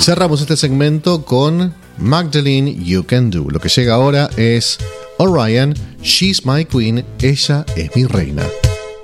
Cerramos este segmento con Magdalene You Can Do. Lo que llega ahora es Orion, She's My Queen, ella es mi reina.